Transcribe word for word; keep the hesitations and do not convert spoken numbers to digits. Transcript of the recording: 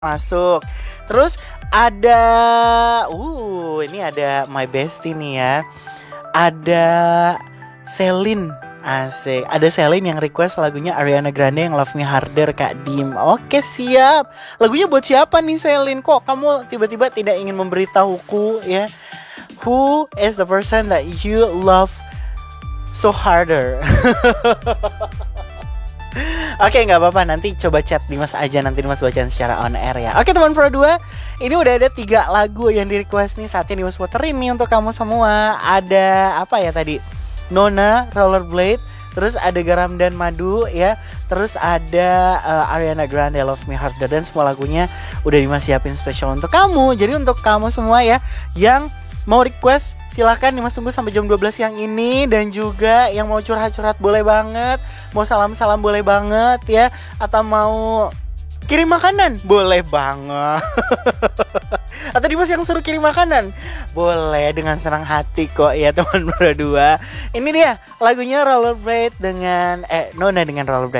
Masuk. Terus ada uh ini ada my bestie nih ya. Ada Celine. Asik. Ada Celine yang request lagunya Ariana Grande yang Love Me Harder, Kak Dim. Oke, siap. Lagunya buat siapa nih, Celine? Kok kamu tiba-tiba tidak ingin memberitahuku ya? Who is the person that you love so harder? Oke, nggak apa-apa, nanti coba chat Dimas aja, nanti Dimas bacain secara on air ya. Oke teman Pro dua, ini udah ada tiga lagu yang di request nih, saatnya Dimas puterin nih untuk kamu semua. Ada apa ya tadi? Nona, Rollerblade, terus ada Garam dan Madu ya, terus ada uh, Ariana Grande Love Me Harder, dan semua lagunya udah Dimas siapin spesial untuk kamu. Jadi untuk kamu semua ya yang mau request, silahkan Dimas tunggu sampai jam dua belas yang ini. Dan juga yang mau curhat-curhat boleh banget, mau salam-salam boleh banget ya, atau mau kirim makanan boleh banget. Atau Dimas yang suruh kirim makanan boleh, dengan senang hati kok ya teman berdua. Ini dia lagunya Rollerblade dengan Eh Nona dengan Rollerblade.